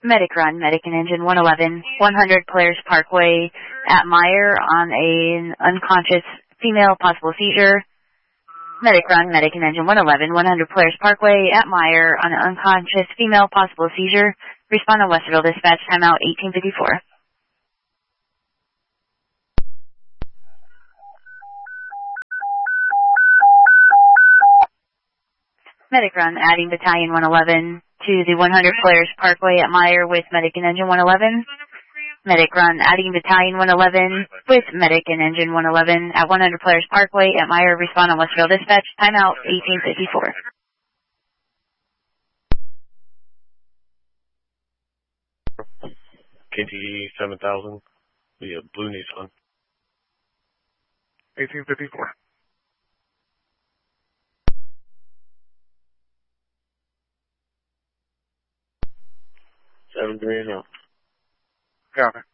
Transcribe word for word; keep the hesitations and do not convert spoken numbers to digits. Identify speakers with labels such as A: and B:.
A: Medic run, medic and engine one eleven, one hundred Polaris Parkway at Meyer on an unconscious female, possible seizure. Medic run, medic and engine one eleven, one hundred Polaris Parkway at Meyer on an unconscious female, possible seizure. Respond on Westerville dispatch, timeout eighteen fifty-four. Medic run, adding battalion one eleven to the one hundred Polaris Parkway at Meyer with medic and engine one eleven. Medic run, adding battalion one eleven with medic and engine one eleven at one hundred Polaris Parkway at Meyer. Respond on Westerville dispatch, timeout eighteen fifty-four.
B: K T E seven thousand, the blue Nissan.
C: eighteen fifty-four.
B: seven three and out.
C: Got it.